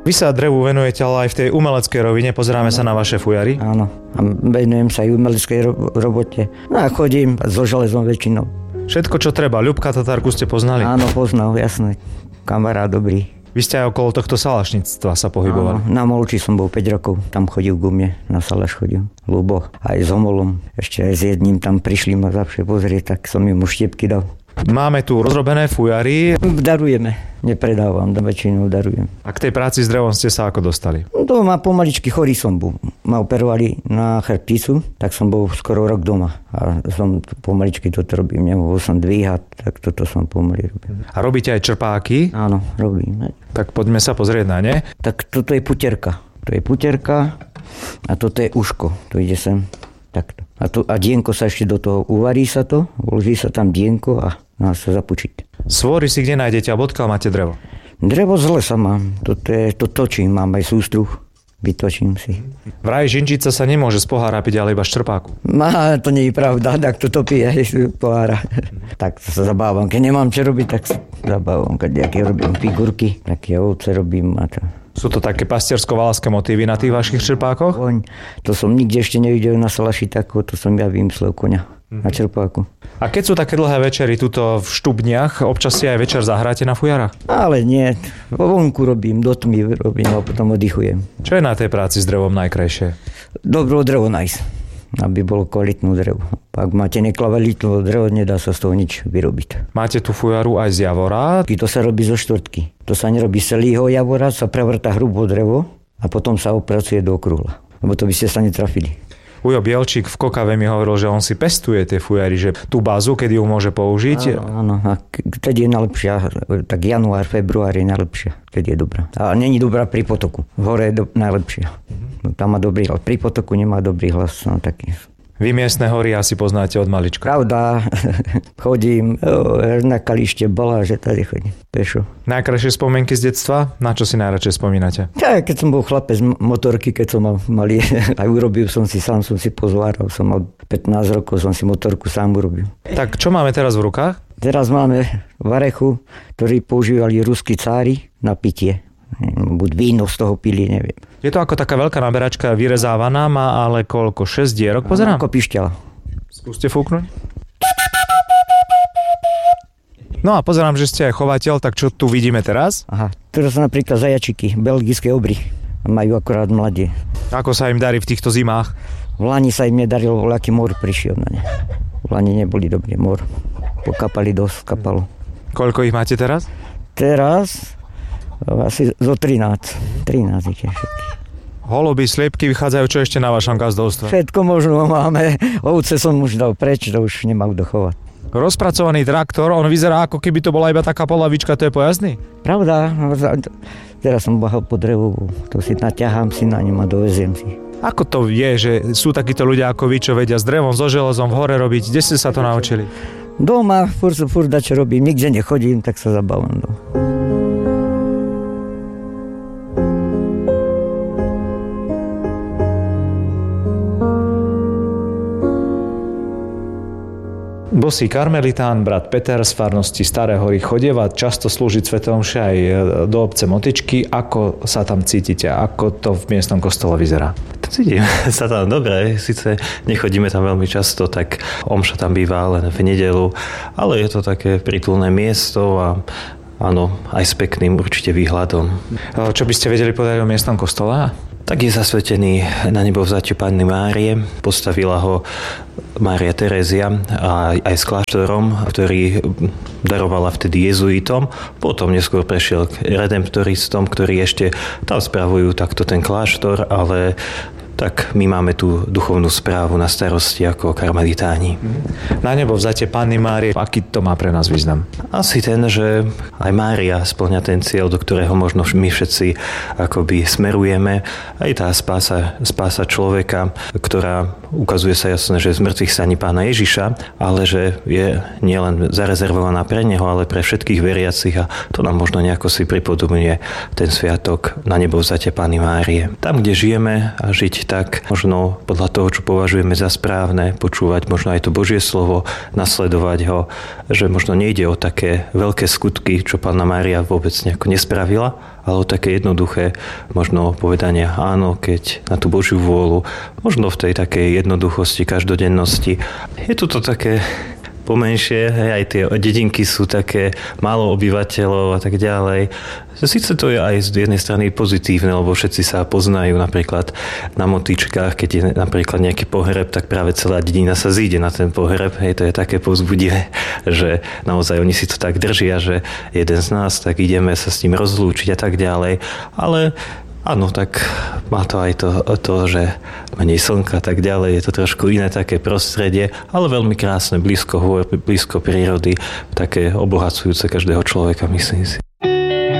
Vy sa drevu venujete ale aj v tej umeleckej rovine, pozeráme sa na vaše fujary. Áno, a venujem sa aj umeleckej robote. No a chodím so železom väčšinou. Všetko, čo treba. Ľubka Tatárku ste poznali? Áno, poznal, jasné. Kamarát dobrý. Vy ste aj okolo tohto salašníctva sa pohybovali. Áno, na Molči som bol 5 rokov. Tam chodil ku mne, na salaš chodil. Ľubo, aj s Omolom. Ešte aj s jedným tam prišli ma zavše pozrieť, tak som im štiepky dal. Máme tu rozrobené fujary. Darujeme, nepredávam, väčšinou darujem. A k tej práci s drevom ste sa ako dostali? Doma pomaličky chorý som bol. Ma operovali na chrbticu, tak som bol skoro rok doma. A som pomaličky toto robím, nemohol som dvíhať, tak toto som pomaly robil. A robíte aj črpáky? Áno, robím. Tak poďme sa pozrieť na ne. Tak toto je puterka. To je puterka a toto je uško. To ide sem. Takto. A dienko sa ešte do toho uvarí sa to, vloží sa tam dienko a má sa zapučiť. Svory si kde nájdete a odkiaľ máte drevo? Drevo z lesa mám. To točím, mám aj sústruh. Vytočím si. Vraj žinčica sa nemôže z pohára piť, ale iba z črpáku. To nie je pravda, tak to topí aj z pohára. Tak sa zabávam. Keď nemám čo robiť, tak sa zabávam. Keď robím figurky, také ovce robím a to. Sú to také pastiersko-valaské motívy na tých vašich črpákoch? To som nikde ešte nevidel na salaši takého, to som ja vymyslel koňa na črpáku. A keď sú také dlhé večery tuto v Štubniach, občas si aj večer zahráte na fujara? Ale nie, vo vonku robím, do tmy robím a potom oddychujem. Čo je na tej práci s drevom najkrajšie? Dobro drevo nájsť, aby bolo kvalitnú drevo. Ak máte nekvalitnú drevo, nedá sa z toho nič vyrobiť. Máte tu fujaru aj z javora? To sa robí zo štvrtky. To sa nerobí z celého javora, sa prevrta hrubo drevo a potom sa opracuje do okrúhla. Lebo to by ste sa netrafili. Ujo Bielčík v Kokave mi hovoril, že on si pestuje tie fujary, že tú bázu, kedy ju môže použiť. Áno, a keď je najlepšia, tak január, február je najlepšia, keď je dobrá. A není dobrá pri potoku. Hore je najlepšia. No, tam má dobrý hlas. Pri potoku nemá dobrý hlas. No, taký. Vy miestne hory asi poznáte od malička. Pravda, chodím na Kalište, Baláže, tady chodím, pešo. Najkrajšie spomienky z detstva? Na čo si najradšej spomínate? Tak, keď som bol chlapec z motorky, keď som mal malý, aj urobil som si, sám som si pozváral, som mal 15 rokov, som si motorku sám urobil. Tak čo máme teraz v rukách? Teraz máme varechu, ktorý používali ruskí cári na pitie. Buď víno z toho pili, neviem. Je to ako taká veľká naberačka vyrezávaná, má ale koľko? 6 dierok, pozerám? Ako pišťala. Skúste fúknuť. No a pozerám, že ste aj chovateľ, tak čo tu vidíme teraz? Aha, teraz sú napríklad zajačiky, belgické obry. Majú akorát mladie. Ako sa im darí v týchto zimách? V Lani sa im nedarilo, voľaký mor prišiel na ne. V Lani neboli dobrý mor. Pokapali dosť, kapalo. Koľko ich máte teraz? Teraz asi zo 13. 13 ich je všetky. Holuby, sliepky vychádzajú čo ešte na vašom gazdovstve? Všetko možno máme. Ovce som už dal preč, to už nemá kto chovať. Rozpracovaný traktor, on vyzerá ako keby to bola iba taká polavička, to je pojazdný? Pravda. Teraz som bahal po drevu, to si naťahám si na ňom a doveziem si. Ako to je, že sú takíto ľudia ako vy, čo vedia s drevom, so železom v hore robiť? Kde ste sa to naučili? Doma, furt dačo robím, nikde nechodím, tak sa zabávam. Bosý karmelitán, brat Peter z farnosti Staré hory chodieva často slúžiť svätej omše aj do obce Motičky. Ako sa tam cítite? Ako to v miestnom kostole vyzerá? Cítim sa tam dobre, síce nechodíme tam veľmi často, tak omša tam býva len v nedeľu, ale je to také prítulné miesto a áno, aj s pekným určite výhľadom. Čo by ste vedeli povedať o miestnom kostole? Tak je zasvetený na nebovzatiu Panny Márie. Postavila ho Mária Terézia aj s kláštorom, ktorý darovala vtedy jezuitom. Potom neskôr prešiel k redemptoristom, ktorí ešte tam spravujú takto ten kláštor, ale tak my máme tú duchovnú správu na starosti ako karmelitáni. Na nebovzatie Panny Márie, aký to má pre nás význam? Asi ten, že aj Mária spĺňa ten cieľ, do ktorého možno my všetci akoby smerujeme. Aj tá spása človeka, ktorá ukazuje sa jasne, že z mŕtvych staní Pána Ježiša, ale že je nielen zarezervovaná pre neho, ale pre všetkých veriacich a to nám možno nejako si pripodobňuje ten sviatok na nebovzatie Panny Márie. Tam, kde žijeme a žiť tak možno podľa toho, čo považujeme za správne, počúvať možno aj to Božie slovo, nasledovať ho, že možno nejde o také veľké skutky, čo Panna Mária vôbec nejako nespravila, ale o také jednoduché možno povedania áno, keď na tú Božiu vôľu, možno v tej takej jednoduchosti, každodennosti. Je to také pomenšie, aj tie dedinky sú také málo obyvateľov a tak ďalej. Sice to je aj z jednej strany pozitívne, lebo všetci sa poznajú napríklad na motíčkach, keď je napríklad nejaký pohreb, tak práve celá dedina sa zíde na ten pohreb. To je také povzbudivé, že naozaj oni si to tak držia, že jeden z nás, tak ideme sa s ním rozlúčiť a tak ďalej. Ale áno, tak má to aj to, že menej slnka a tak ďalej, je to trošku iné také prostredie, ale veľmi krásne, blízko hôr, blízko prírody, také obohacujúce každého človeka, myslím si.